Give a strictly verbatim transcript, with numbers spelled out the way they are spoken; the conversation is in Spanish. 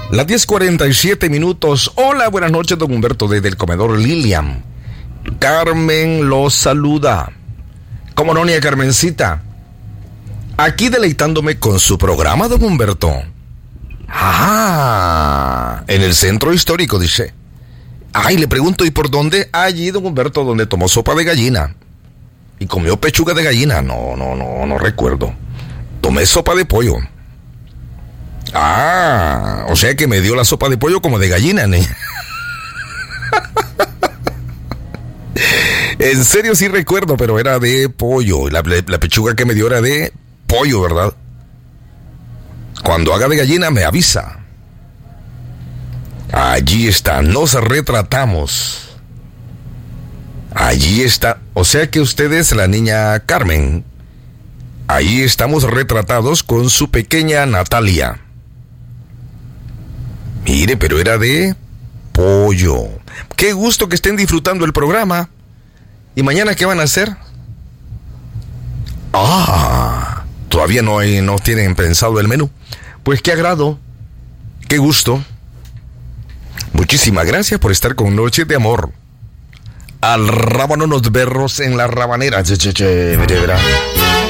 Las diez cuarenta y siete minutos. Hola, buenas noches, don Humberto, desde el comedor Lilian. Carmen los saluda. ¿Cómo no, niña Carmencita? Aquí deleitándome con su programa, don Humberto. Ah, en el centro histórico, dice. Ay, le pregunto, ¿y por dónde? Allí, don Humberto, donde tomó sopa de gallina. ¿Y comió pechuga de gallina? No, no, no, no recuerdo. Tomé sopa de pollo. Ah, o sea que me dio la sopa de pollo como de gallina, ¿no? En serio sí recuerdo, pero era de pollo. La, la pechuga que me dio era de pollo, ¿verdad? Cuando haga de gallina me avisa. Allí está, nos retratamos. Allí está, o sea que usted es la niña Carmen. Allí estamos retratados con su pequeña Natalia. Mire, pero era de pollo. Qué gusto que estén disfrutando el programa. ¿Y mañana qué van a hacer? Ah, todavía no, hay, no tienen pensado el menú. Pues qué agrado, qué gusto. Muchísimas gracias por estar con Noche de Amor. Al rábano los berros en la rabanera. Che, che, che, verá.